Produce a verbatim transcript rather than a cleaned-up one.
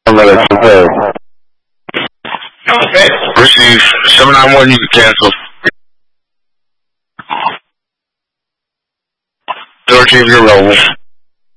Another two. Okay. Receive seven nine one. You can cancel. Door change available.